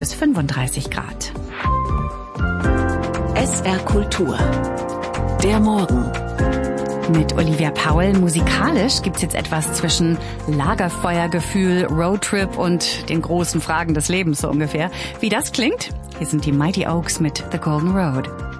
bis 35 Grad. SR Kultur. Der Morgen. Mit Olivia Paul. Musikalisch gibt's jetzt etwas zwischen Lagerfeuergefühl, Roadtrip und den großen Fragen des Lebens so ungefähr. Wie das klingt? Hier sind die Mighty Oaks mit The Golden Road.